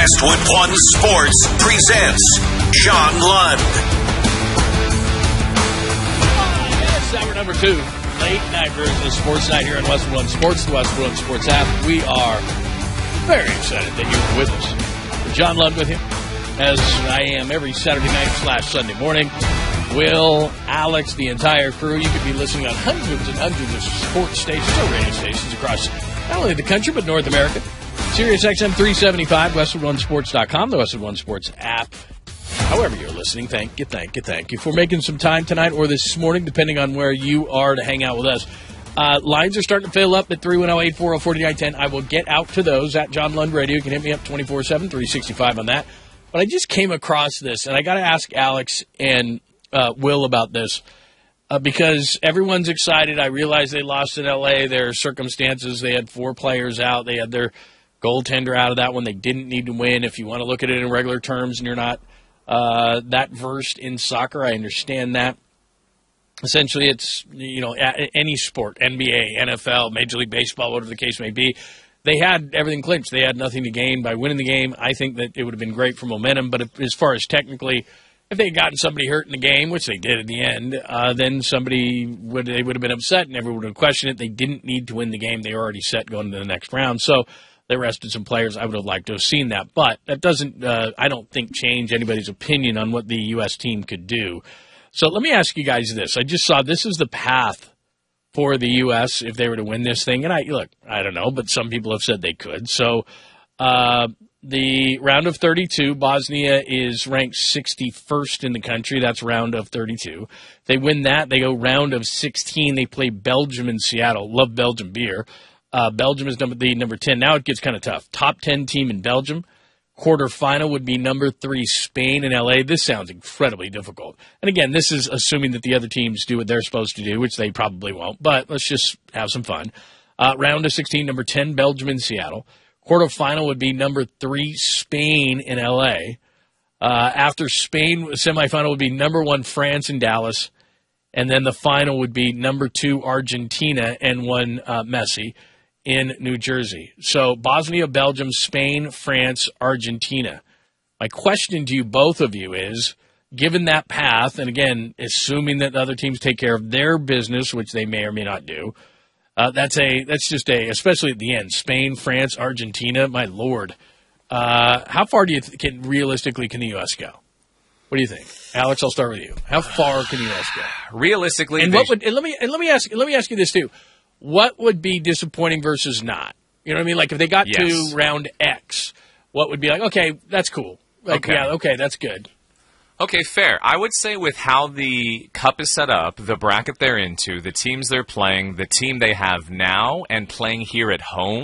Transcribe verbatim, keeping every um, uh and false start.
Westwood One Sports presents John Lund. Yes, hour number two, late night version of Sports Night here on Westwood One Sports, the Westwood One Sports app. We are very excited that you're with us. John Lund with you, as I am every Saturday night slash Sunday morning. Will, Alex, the entire crew. You could be listening on hundreds and hundreds of sports stations or radio stations across not only the country, but North America. Sirius X M three seventy-five, Westwood One Sports dot com, the Westwood One Sports app. However you're listening, thank you, thank you, thank you for making some time tonight or this morning, depending on where you are to hang out with us. Uh, lines are starting to fill up at three one zero, eight four zero, four nine one zero. I will get out to those at John Lund Radio. You can hit me up twenty-four seven, three sixty-five on that. But I just came across this, and I got to ask Alex and uh, Will about this. Uh, because everyone's excited. I realize they lost in L A. Their circumstances, they had four players out. They had their goaltender out of that one. They didn't need to win. If you want to look at it in regular terms and you're not uh, that versed in soccer, I understand that. Essentially, it's, you know, any sport, N B A, N F L, Major League Baseball, whatever the case may be. They had everything clinched. They had nothing to gain by winning the game. I think that it would have been great for momentum. But if, as far as technically, if they had gotten somebody hurt in the game, which they did in the end, uh, then somebody would they would have been upset and everyone would have questioned it. They didn't need to win the game. They were already set going to the next round. So they rested some players. I would have liked to have seen that. But that doesn't, uh, I don't think, change anybody's opinion on what the U S team could do. So let me ask you guys this. I just saw this is the path for the U S if they were to win this thing. And I look, I don't know, but some people have said they could. So uh the round of thirty-two, Bosnia is ranked sixty-first in the country. That's round of thirty-two. If they win that, they go round of sixteen. They play Belgium in Seattle. Love Belgium beer. Uh, Belgium is number, the number ten. Now it gets kind of tough. Top ten team in Belgium. Quarterfinal would be number three, Spain and L A. This sounds incredibly difficult. And again, this is assuming that the other teams do what they're supposed to do, which they probably won't. But let's just have some fun. Uh, round of sixteen, number ten, Belgium and Seattle. Quarterfinal would be number three, Spain in L A. Uh, after Spain, semifinal would be number one, France in Dallas. And then the final would be number two, Argentina, and one, uh, Messi in New Jersey. So Bosnia, Belgium, Spain, France, Argentina. My question to you, both of you, is, given that path, and again, assuming that other teams take care of their business, which they may or may not do, Uh, that's a that's just a, especially at the end, Spain, France, Argentina, my Lord. Uh, how far do you th- can realistically can the U S go? What do you think, Alex? I'll start with you. How far can the U S go? Realistically, and what would and let me and let me ask let me ask you this too: what would be disappointing versus not? You know what I mean? Like if they got yes. to round X, what would be like? Okay, that's cool. Like, okay, yeah, okay, that's good. Okay, fair. I would say with how the cup is set up, the bracket they're into, the teams they're playing, the team they have now, and playing here at home,